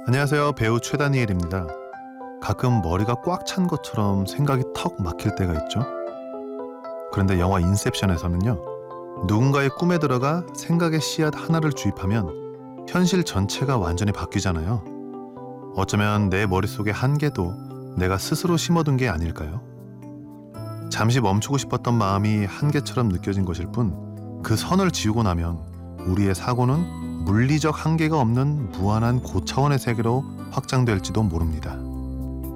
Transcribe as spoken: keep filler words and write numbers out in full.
안녕하세요. 배우 최다니엘입니다. 가끔 머리가 꽉 찬 것처럼 생각이 턱 막힐 때가 있죠. 그런데 영화 인셉션에서는요, 누군가의 꿈에 들어가 생각의 씨앗 하나를 주입하면 현실 전체가 완전히 바뀌잖아요. 어쩌면 내 머릿속의 한계도 내가 스스로 심어둔 게 아닐까요? 잠시 멈추고 싶었던 마음이 한계처럼 느껴진 것일 뿐, 그 선을 지우고 나면 우리의 사고는 물리적 한계가 없는 무한한 고차원의 세계로 확장될지도 모릅니다.